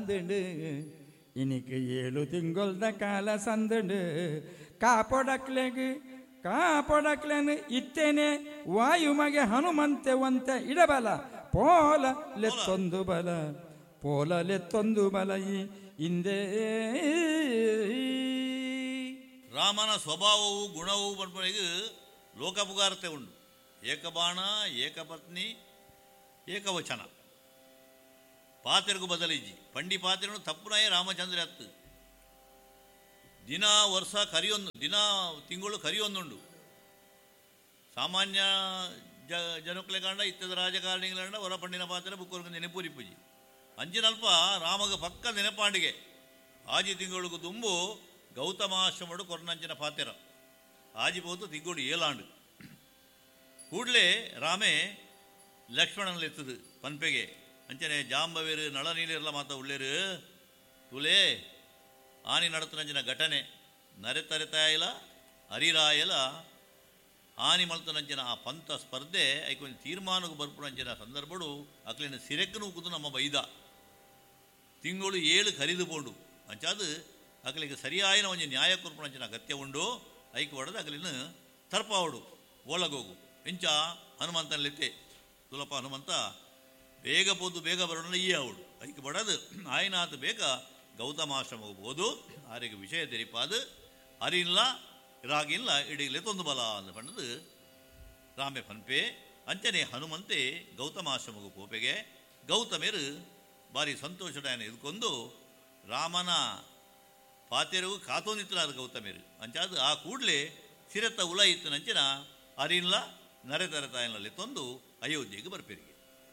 ಬಂದುಂಡು ಇನಿக்கு 7 ತಿಂಗೊಳ್ದ ಕಾಲ ಸಂದುಂಡು ಕಾಪೊಡಕ್ಲೆನು ಇತ್ತೇನೆ ವಾಯುಮಗೆ ಹನುಮಂತೆ ಒಂತೆ ಇಡಬಲ ಪೋಲಲೆತ್ತೊಂದು ಬಲ ಈ ಹಿಂದೆ. ರಾಮನ ಸ್ವಭಾವವು ಗುಣವು ಬರ್ಬಳಿಗೆ ಲೋಕಪುಗಾರತೆ ಉಂಡು. ಏಕಬಾಣ ಏಕಪತ್ನಿ ಏಕವಚನ ಪಾತ್ರೆಗೂ ಬದಲಿಜಿ ಪಂಡಿ ಪಾತ್ರೆನು ತಪ್ಪುನಾಯೇ ರಾಮಚಂದ್ರ ಅತ್ತು ದಿನ ವರ್ಷ ಕರಿಯೊಂದು ದಿನ ತಿಂಗಳು ಕರಿಯೊಂದುಂಡು. ಸಾಮಾನ್ಯ ಜನಕ್ಲೆ ಕಾಂಡ ಇತ್ತದ ರಾಜಕಾರಣಿಗಳಂಡ ಹೊರ ಪಂಡಿನ ಪಾತ್ರೆ ಬುಕ್ಕರ್ಗ ನೆನಪೂರಿಪುಜಿ ಅಂಚಿನಲ್ಪ ರಾಮಗ ಪಕ್ಕ ನೆನಪಾಂಡಿಗೆ ಆಜಿ ತಿಂಗಳಿಗೂ ತುಂಬು ಗೌತಮಾಶ್ರಮಡು ಕೊರ್ನಂಚಿನ ಪಾತೆರ ಆಜಿ ಪೋತು ತಿಂಗಳು ಏಲಾಂಡು ಕೂಡಲೇ ರಾಮೇ ಲಕ್ಷ್ಮಣನಲೆತ್ತದು ಪನ್ಪೆಗೆ ಅಂಚನೆ ಜಾಂಬವೇರು ನಳ ನೀಲಿರಲ್ಲ ಮಾತ ಉಳ್ಳೇರು ತುಲೇ ಆನಿ ನಡತನಂಚಿನ ಘಟನೆ ನರೆತರೆತಾಯಲ ಹರಿರಾಯಲ ಆನಿ ಮಲ್ತನಂಚಿನ ಆ ಪಂಥ ಸ್ಪರ್ಧೆ ಐಕೊಂದು ತೀರ್ಮಾನಕ್ಕೆ ಬರ್ಪುಣಂಚಿನ ಸಂದರ್ಭಡು ಅಕ್ಲಿನ ಸಿರೆಕ್ಕನು ಕೂತು ನಮ್ಮ ಬೈದ ತಿಂಗಳು 7 ಕರಿದು ಪೋಂಡು ಅಂಚಾದು ಅಕ್ಲಿಗೆ ಸರಿಯಾಯಿನ ಒಂದು ನ್ಯಾಯ ಕೊರ್ಪುಣಂಚಿನ ಅಗತ್ಯ ಉಂಡು ಐಕ್ ಹೊಡೆದು ಅಕ್ಲಿನ ತರ್ಪಾವಡು ಒಳಗೋಗು ಇಂಚ ಹನುಮಂತನಲ್ಲಿತ್ತೆ ತುಲಪ ಹನುಮಂತ ಬೇಗ ಪೋದು ಬೇಗ ಬರೋಣ ಈ ಅವಳು ಐಕ್ ಬಡದು ಆಯ್ನಾತು ಬೇಗ ಗೌತಮಾಶ್ರಮ ಹೋಗ್ಬೋದು ಆರಿಗೆ ವಿಷಯ ತೆರಿಪಾದು ಅರಿಲ್ಲ ರಾಗಿಲ್ಲ ಇಡೀಲೆ ತೊಂದು ಬಲ ಅಂದ ಪಂಡದು ರಾಮೆ ಪನ್ಪೆ ಅಂಚನೆ ಹನುಮಂತೆ ಗೌತಮಾಶ್ರಮಗೂ ಪೋಪೆಗೆ ಗೌತಮೇರು ಭಾರಿ ಸಂತೋಷಡಾಯನ ಇದ್ಕೊಂಡು ರಾಮನ ಪಾತೆರವು ಕಾತೋನಿತ್ತಲಾರ ಗೌತಮೇರು ಅಂಚಾದು ಆ ಕೂಡಲೇ ಸಿರತ್ತ ಉಲ ಇತ್ತು ನಂಚಿನ ಅರಿಲ್ಲ ನರೆತರತಾಯನಲ್ಲಿ ತಂದು ಅಯೋಧ್ಯೆಗೆ ಬರ್ಪೇರಿಗೆ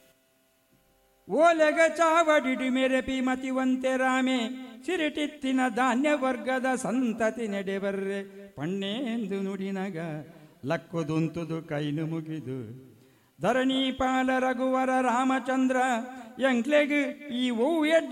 ಓಲೆಗ ಚಾವಡಿಡಿ ಮೆರೆಪಿ ಮತಿವಂತೆ ರಾಮೆ ಸಿರಿಟಿತ್ತಿನ ಧಾನ್ಯ ವರ್ಗದ ಸಂತತಿ ನಡೆಬರ್ರೆ ಪಣ್ಣೇಂದು ನುಡಿನಗ ಲಕ್ಕುದುಂತುದು ಕೈನು ಮುಗಿದು ಧರಣಿ ಪಾಲ ರಘುವರ ರಾಮಚಂದ್ರ ಎಂಕ್ಲೆಗ್ ಈ ಓ